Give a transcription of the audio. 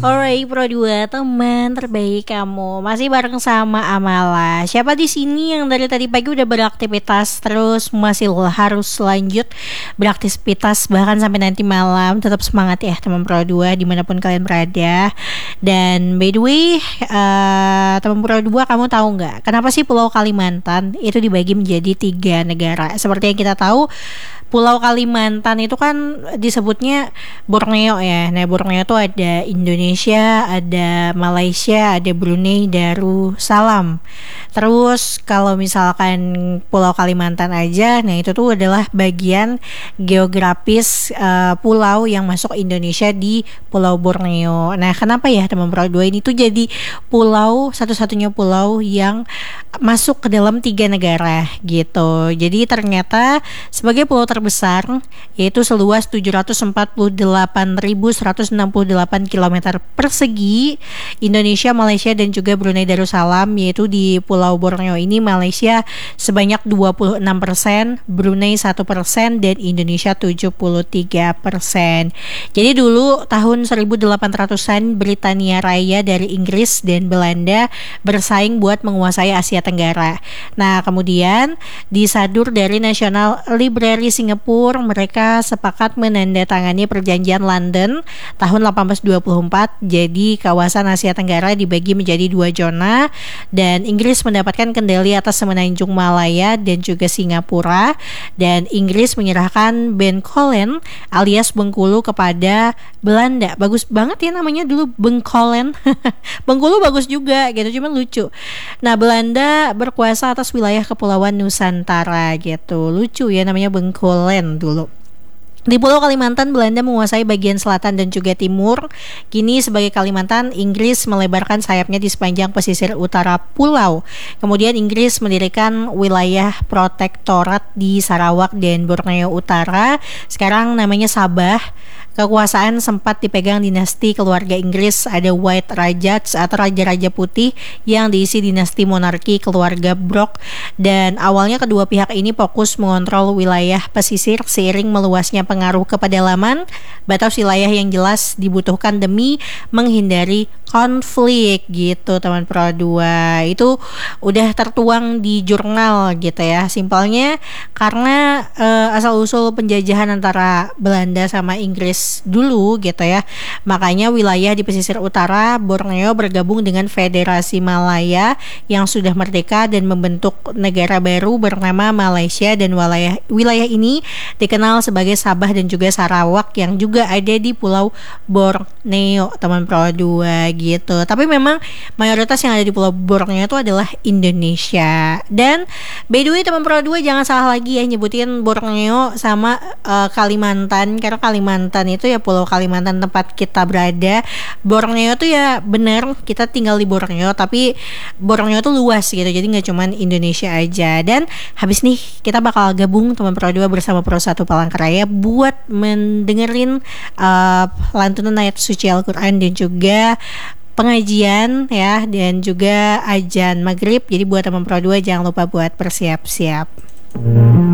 Alright, Pro 2, teman terbaik kamu. Masih bareng sama Amala. Siapa di sini yang dari tadi pagi udah beraktivitas terus masih harus lanjut beraktivitas bahkan sampai nanti malam. Tetap semangat ya teman Pro 2 dimanapun kalian berada. Dan by the way, teman Pro 2, kamu tahu nggak kenapa sih Pulau Kalimantan itu dibagi menjadi 3 negara? Seperti yang kita tahu, Pulau Kalimantan itu kan disebutnya Borneo ya. Nah, Borneo itu ada Indonesia, ada Malaysia, ada Brunei Darussalam. Terus kalau misalkan Pulau Kalimantan aja, nah itu tuh adalah bagian geografis pulau yang masuk Indonesia di Pulau Borneo. Nah, kenapa ya teman Pro 2 ini tuh jadi pulau satu-satunya pulau yang masuk ke dalam 3 negara gitu. Jadi ternyata sebagai pulau terbesar yaitu seluas 748.168 km persegi, Indonesia, Malaysia dan juga Brunei Darussalam, yaitu di Pulau Borneo ini Malaysia sebanyak 26%, Brunei 1% dan Indonesia 73%. Jadi dulu tahun 1800-an Britania Raya dari Inggris dan Belanda bersaing buat menguasai Asia Tenggara. Nah, kemudian disadur dari National Library Singapura, mereka sepakat menandatangani perjanjian London tahun 1824. Jadi kawasan Asia Tenggara dibagi menjadi 2 zona dan Inggris mendapatkan kendali atas semenanjung Malaya dan juga Singapura, dan Inggris menyerahkan Bencoolen alias Bengkulu kepada Belanda. Bagus banget ya namanya dulu, Bengkoolen. Bengkulu bagus juga gitu, cuman lucu. Nah, Belanda berkuasa atas wilayah Kepulauan Nusantara gitu. Lucu ya namanya Bengkoolen dulu. Di Pulau Kalimantan, Belanda menguasai bagian selatan dan juga timur. Kini sebagai Kalimantan, Inggris melebarkan sayapnya di sepanjang pesisir utara pulau. Kemudian Inggris mendirikan wilayah protektorat di Sarawak dan Borneo Utara. Sekarang namanya Sabah. Kekuasaan sempat dipegang dinasti keluarga Inggris, ada White Rajah atau Raja-Raja Putih yang diisi dinasti monarki keluarga Brok, dan awalnya kedua pihak ini fokus mengontrol wilayah pesisir. Seiring meluasnya pengaruh ke pedalaman, batas wilayah yang jelas dibutuhkan demi menghindari konflik gitu teman Pro 2. Itu udah tertuang di jurnal gitu ya. Simpelnya karena asal-usul penjajahan antara Belanda sama Inggris dulu gitu ya, makanya wilayah di pesisir utara Borneo bergabung dengan Federasi Malaya yang sudah merdeka dan membentuk negara baru bernama Malaysia, dan wilayah ini dikenal sebagai Sabah dan juga Sarawak yang juga ada di Pulau Borneo teman Pro 2 gitu. Tapi memang mayoritas yang ada di Pulau Borneo itu adalah Indonesia. Dan by the way teman Pro 2, jangan salah lagi ya nyebutin Borneo sama Kalimantan, karena Kalimantan itu ya Pulau Kalimantan tempat kita berada. Borneo tuh ya bener kita tinggal di Borneo, tapi Borneo tuh luas gitu, jadi nggak cuman Indonesia aja. Dan habis nih kita bakal gabung teman Pro 2 bersama Pro 1 Palangkaraya buat mendengerin lantunan ayat suci Al-Quran dan juga pengajian ya, dan juga azan maghrib. Jadi buat teman Pro 2 jangan lupa buat bersiap-siap.